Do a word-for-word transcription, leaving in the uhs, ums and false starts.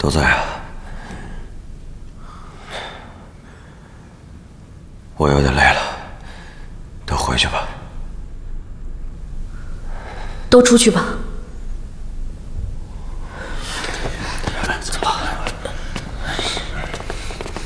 都在啊。我有点累了，都回去吧。 都出去吧。